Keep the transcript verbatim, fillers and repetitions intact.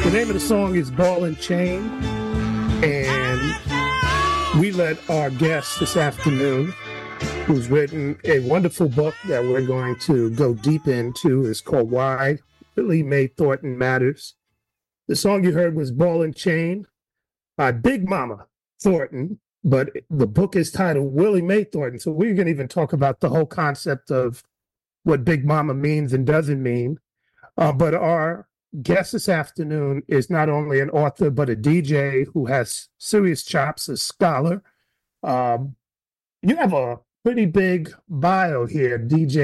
The name of the song is Ball and Chain, and we let our guest this afternoon, who's written a wonderful book that we're going to go deep into, is called Why Willie Mae Thornton Matters. The song you heard was Ball and Chain by Big Mama Thornton, but the book is titled Willie Mae Thornton. So we're going to even talk about the whole concept of what Big Mama means and doesn't mean. Uh, but our guest this afternoon is not only an author, but a D J who has serious chops, a scholar. Um, you have a pretty big bio here, D J